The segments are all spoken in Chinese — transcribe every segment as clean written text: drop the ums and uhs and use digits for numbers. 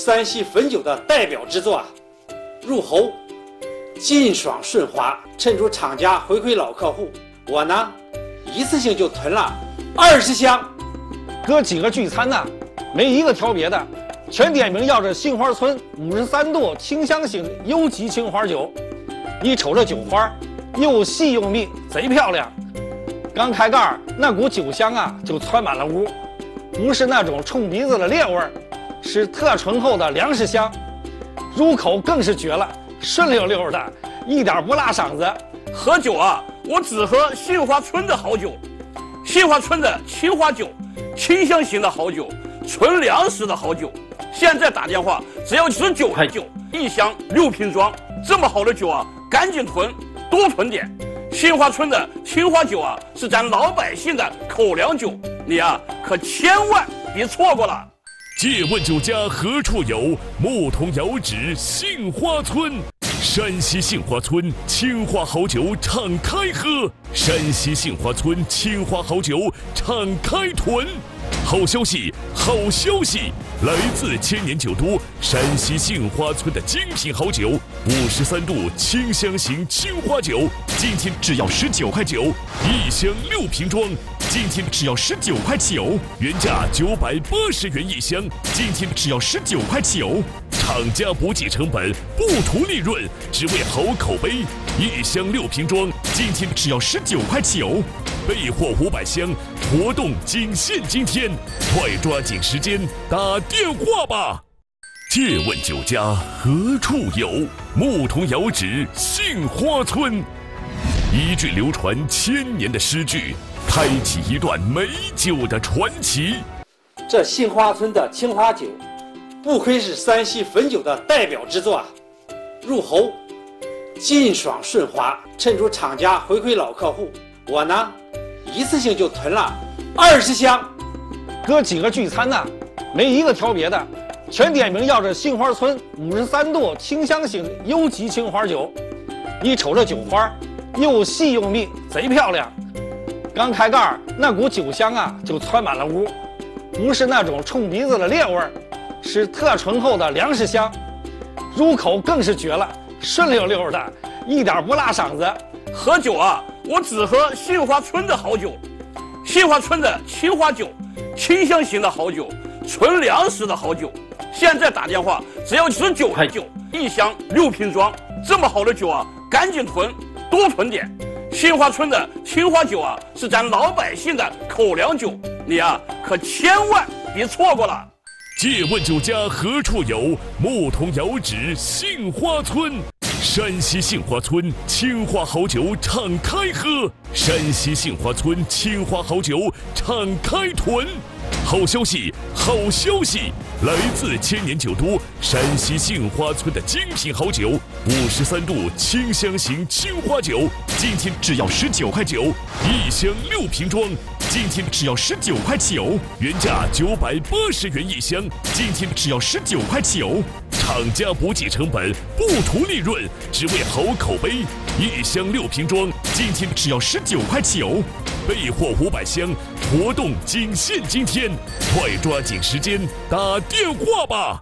山西汾酒的代表之作啊，入喉劲爽顺滑，衬出厂家回馈老客户。我呢，一次性就囤了20箱。 哥几个聚餐呢，没一个挑别的，全点名要这杏花村53度清香型优级青花酒。你瞅这酒花，又细又密，贼漂亮。刚开盖儿，那股酒香啊，就窜满了屋，不是那种冲鼻子的烈味儿，是特醇厚的粮食香。入口更是绝了，顺溜溜的，一点不辣嗓子。 喝酒啊，我只喝杏花村的好酒，杏花村的青花酒，清香型的好酒，纯粮食的好酒。现在打电话只要19块9，一箱6瓶装，这么好的酒啊，赶紧囤，多囤点。杏花村的青花酒啊，是咱老百姓的口粮酒，你啊可千万别错过了。 借问酒家何处有？牧童遥指杏花村。山西杏花村青花好酒敞开喝，山西杏花村青花好酒敞开囤。好消息，好消息！来自千年酒都山西杏花村的精品好酒，53度清香型青花酒，今天只要19块9，一箱6瓶装，今天只要19块9，原价980元一箱，今天只要19块9。厂家不计成本，不图利润，只为好口碑。一箱6瓶装，今天只要19块9。备货500箱，活动仅限今天，快抓紧时间打电话吧！借问酒家何处有？牧童遥指杏花村。一句流传1000年的诗句，开启一段美酒的传奇。 这杏花村的青花酒，不愧是山西汾酒的代表之作啊，入喉劲爽顺滑，衬出厂家回馈老客户。我呢，一次性就囤了20箱。 哥几个聚餐呢，没一个挑别的，全点名要这杏花村53度清香型优级青花酒。你瞅这酒花，又细又密，贼漂亮。刚开盖儿，那股酒香啊，就窜满了屋，不是那种冲鼻子的烈味儿，是特醇厚的粮食香。入口更是绝了，顺溜溜的，一点不辣嗓子。 喝酒啊，我只喝杏花村的好酒，杏花村的青花酒，清香型的好酒，纯粮食的好酒。现在打电话只要19块9，一箱6瓶装，这么好的酒啊，赶紧囤，多囤点。杏花村的青花酒啊，是咱老百姓的口粮酒，你啊可千万别错过了。 借问酒家何处有？牧童遥指杏花村。山西杏花村青花好酒敞开喝，山西杏花村青花好酒敞开囤。好消息，好消息！来自千年酒都山西杏花村的精品好酒，53度清香型青花酒，今天只要19块9，一箱6瓶装，今天只要19块9，原价980元一箱，今天只要19块9。厂家不计成本，不图利润，只为好口碑。一箱6瓶装，今天只要19块9。备货500箱，活动仅限今天，快抓紧时间打电话吧！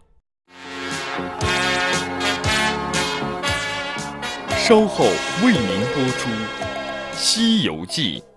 稍后为您播出《西游记》。